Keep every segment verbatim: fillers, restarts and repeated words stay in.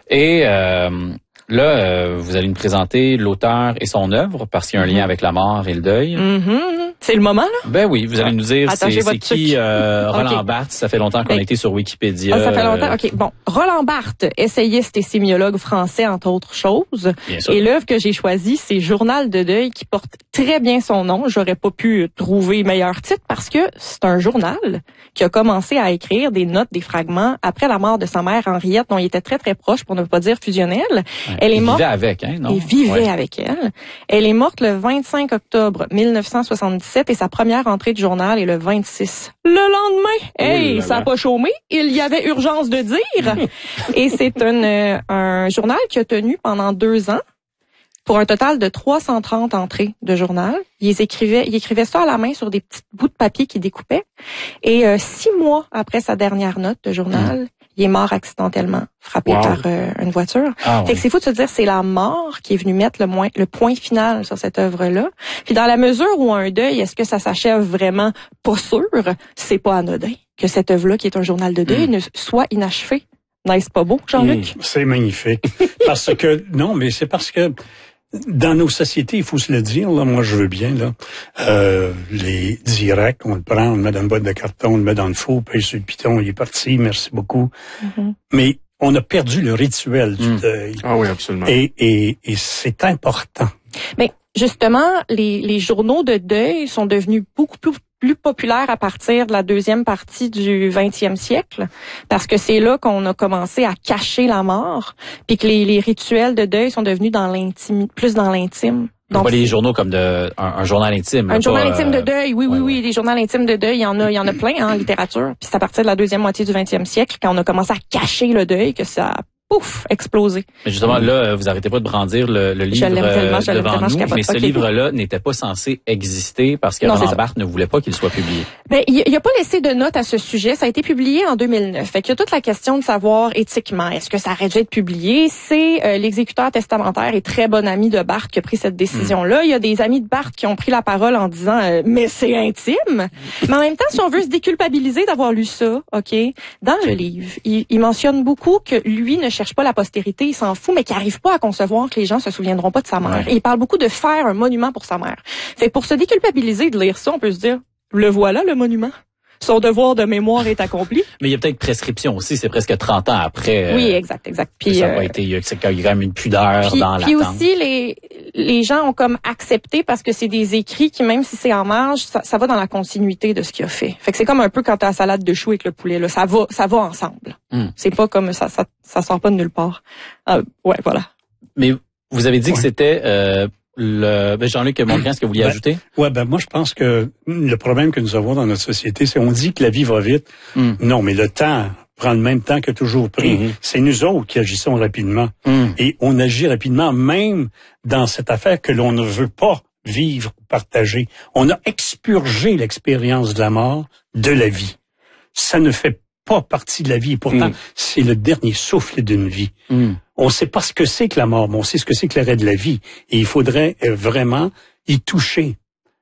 Et euh, là, euh, vous allez nous présenter l'auteur et son œuvre, parce qu'il y a un lien avec la mort et le deuil. Mm-hmm. C'est le moment, là? Ben oui, vous allez nous dire Attends, c'est, c'est qui euh, Roland okay. Barthes. Ça fait longtemps qu'on ben, a été sur Wikipédia. Ah, ça fait longtemps? OK. Bon. Roland Barthes, essayiste et sémiologue français, entre autres choses. Bien sûr. Et l'œuvre que j'ai choisie, c'est Journal de deuil, qui porte très bien son nom. J'aurais pas pu trouver meilleur titre parce que c'est un journal qui a commencé à écrire des notes, des fragments après la mort de sa mère Henriette, dont il était très, très proche, pour ne pas dire fusionnel. Ouais. Elle est il morte. vivait avec, hein, non? Il vivait ouais. avec elle. Elle est morte le vingt-cinq octobre mille neuf cent soixante-dix-sept et sa première entrée de journal est le vingt-six. Le lendemain, hey, oui, ça n'a pas chômé. Il y avait urgence de dire. Et c'est un, euh, un journal qui a tenu pendant deux ans pour un total de trois cent trente entrées de journal. Ils écrivaient, ils écrivaient ça à la main sur des petits bouts de papier qu'ils découpaient. Et euh, six mois après sa dernière note de journal, mmh. il est mort accidentellement, frappé wow. par euh, une voiture. Ah, fait oui. que c'est fou de se dire, c'est la mort qui est venue mettre le, moins, le point final sur cette œuvre-là. Puis dans la mesure où un deuil, est-ce que ça s'achève vraiment? Pas sûr. C'est pas anodin que cette œuvre-là, qui est un journal de deuil, mmh. ne soit inachevée. N'est-ce pas beau, Jean-Luc? Mmh, c'est magnifique. Parce que, non, mais c'est parce que dans nos sociétés, il faut se le dire, là, moi je veux bien, là, euh, les directs, on le prend, on le met dans une boîte de carton, on le met dans le four, puis sur le piton, il est parti, merci beaucoup. Mm-hmm. Mais on a perdu le rituel du mm. deuil. Ah oui, absolument. Et, et, et c'est important. Mais justement, les, les journaux de deuil sont devenus beaucoup plus plus populaire à partir de la deuxième partie du vingtième siècle, parce que c'est là qu'on a commencé à cacher la mort, puis que les, les rituels de deuil sont devenus dans l'intime, plus dans l'intime. Donc pas les journaux comme de un, un journal intime. Un là, journal pas, intime euh... de deuil, oui, oui, ouais, oui, ouais. des journaux intimes de deuil, il y en a, il y en a plein hein, en littérature. Puis c'est à partir de la deuxième moitié du vingtième siècle, quand on a commencé à cacher le deuil, que ça a pouf, explosé. Mais justement, là, vous arrêtez pas de brandir le, le livre tellement, euh, devant tellement, nous, mais ce okay. livre-là n'était pas censé exister parce que Roland Barthes ne voulait pas qu'il soit publié. Ben, il, il a pas laissé de notes à ce sujet. Ça a été publié en deux mille neuf. Fait qu'il y a toute la question de savoir éthiquement, est-ce que ça aurait dû être publié? C'est euh, l'exécuteur testamentaire et très bon ami de Barthes qui a pris cette décision-là. Mm. Il y a des amis de Barthes qui ont pris la parole en disant euh, mais c'est intime. Mais en même temps, si on veut se déculpabiliser d'avoir lu ça, ok, dans le livre, il, il mentionne beaucoup que lui ne cherche pas la postérité. Il s'en fout, mais qui n'arrive pas à concevoir que les gens se souviendront pas de sa mère. Ouais. Et il parle beaucoup de faire un monument pour sa mère. Fait pour se déculpabiliser de lire ça, on peut se dire, le voilà, le monument. Son devoir de mémoire est accompli. Mais il y a peut-être prescription aussi, c'est presque trente ans après. Oui, exact, exact. Puis ça a euh, été, il y a quand même une pudeur puis, dans l'attente. Puis aussi, les, les gens ont comme accepté parce que c'est des écrits qui, même si c'est en marge, ça, ça va dans la continuité de ce qu'il a fait. Fait que c'est comme un peu quand t'as la salade de choux avec le poulet, là. Ça va, ça va ensemble. Mm. C'est pas comme, ça, ça, ça sort pas de nulle part. Euh, ouais, voilà. Mais vous avez dit ouais. que c'était, euh, Le ben Jean-Luc Mongrain, est-ce que vous vouliez ben, ajouter? Ouais, ben moi je pense que le problème que nous avons dans notre société, c'est on dit que la vie va vite. Mm. Non, mais le temps prend le même temps que toujours pris. Mm-hmm. C'est nous autres qui agissons rapidement. Mm. Et on agit rapidement même dans cette affaire que l'on ne veut pas vivre, partager. On a expurgé l'expérience de la mort de la vie. Ça ne fait pas partie de la vie. Et pourtant, mm. c'est le dernier souffle d'une vie. Mm. On ne sait pas ce que c'est que la mort, mais on sait ce que c'est que l'arrêt de la vie. Et il faudrait vraiment y toucher.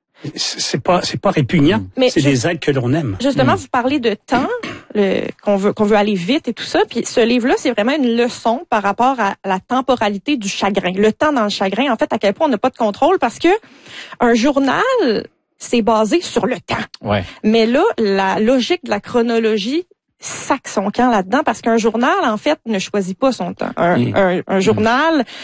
C'est pas, c'est pas répugnant. Mais c'est des êtres que l'on aime. Justement, mmh. vous parlez de temps, le, qu'on veut, qu'on veut aller vite et tout ça. Puis ce livre-là, c'est vraiment une leçon par rapport à la temporalité du chagrin. Le temps dans le chagrin, en fait, à quel point on n'a pas de contrôle parce que un journal, c'est basé sur le temps. Ouais. Mais là, la logique de la chronologie sac son camp là-dedans parce qu'un journal, en fait, ne choisit pas son temps. Un, mmh. un, un journal, mmh.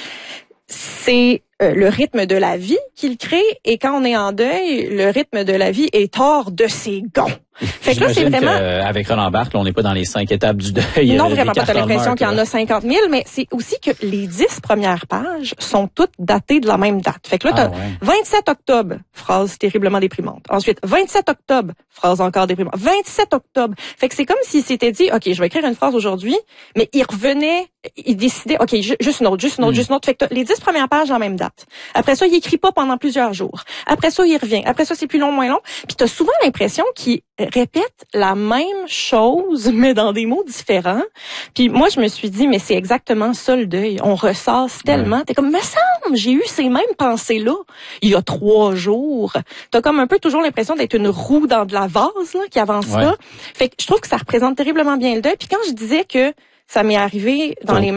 c'est euh, le rythme de la vie qu'il crée et quand on est en deuil, le rythme de la vie est hors de ses gonds. Fait que là, c'est vraiment avec Roland Barthes, là, on n'est pas dans les cinq étapes du deuil. Non, vraiment pas. T'as l'impression qu'il y en a cinquante mille, mais c'est aussi que les dix premières pages sont toutes datées de la même date. Fait que là, t'as ah, ouais. vingt-sept octobre, phrase terriblement déprimante. Ensuite, vingt-sept octobre, phrase encore déprimante. vingt-sept octobre. Fait que c'est comme s'il s'était dit, OK, je vais écrire une phrase aujourd'hui, mais il revenait, il décidait, OK, juste une autre, juste une autre, mm. juste une autre. Fait que t'as les dix premières pages en même date. Après ça, il écrit pas pendant plusieurs jours. Après ça, il revient. Après ça, c'est plus long, moins long. Puis t'as souvent l'impression qu'il répète la même chose, mais dans des mots différents. Puis moi, je me suis dit, mais c'est exactement ça le deuil. On ressasse tellement. Ouais. T'es comme, me semble, j'ai eu ces mêmes pensées-là il y a trois jours. T'as comme un peu toujours l'impression d'être une roue dans de la vase là, qui avance ouais. là. Fait que je trouve que ça représente terriblement bien le deuil. Puis quand je disais que ça m'est arrivé dans ouais. les